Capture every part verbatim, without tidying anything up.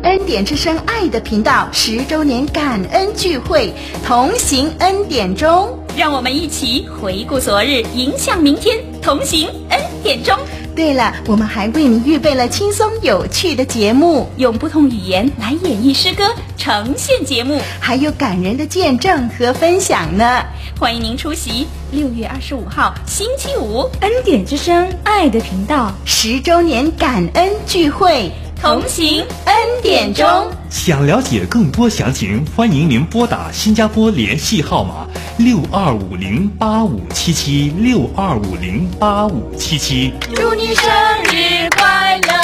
恩典之声爱的频道十周年感恩聚会，同行恩典中， 让我们一起回顾昨日，迎向明天，同行恩典中。 对了，我们还为你预备了轻松有趣的节目， 用不同语言来演绎诗歌，呈现节目， 还有感人的见证和分享呢。 欢迎您出席六月二十五号星期五恩典之声爱的频道十周年感恩聚会， 同行恩典中。 想了解更多详情，欢迎您拨打新加坡联系号码六二五零八五七七六二五零八五七七。 祝你生日快乐！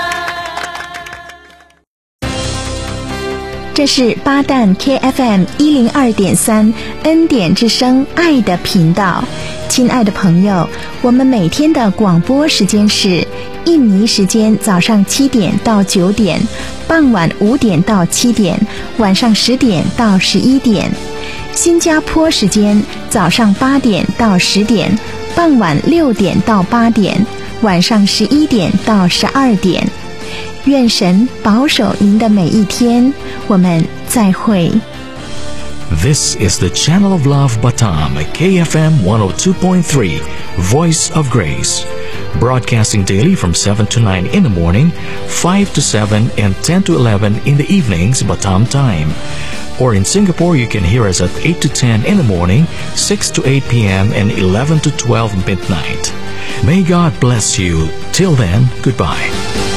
这是巴旦 K F M 一零二点三恩典之声爱的频道。亲爱的朋友，我们每天的广播时间是印尼时间早上七点到九点，傍晚五点到七点，晚上十点到十一点。新加坡时间早上八点到十点，傍晚六点到八点，晚上十一点到十二点。愿神保守您的每一天，我们再会。 This is the Channel of Love Batam, K F M one oh two point three, Voice of Grace. Broadcasting daily from seven to nine in the morning, five to seven, and ten to eleven in the evenings, Batam time. Or in Singapore, you can hear us at eight to ten in the morning, six to eight p.m., and eleven to twelve midnight. May God bless you. Till then, goodbye.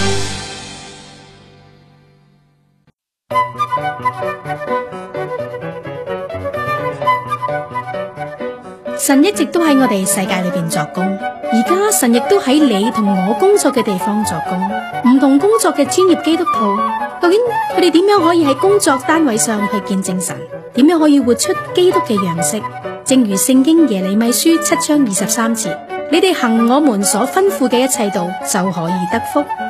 神一直都喺我哋世界裏邊作工，而家神亦都喺你同我工作嘅地方作工。唔同工作嘅專業基督徒，究竟佢哋點樣可以喺工作單位上去見證神？點樣可以活出基督嘅樣式？正如聖經耶利米書七章二十三節，你哋行我們所吩咐嘅一切道，就可以得福。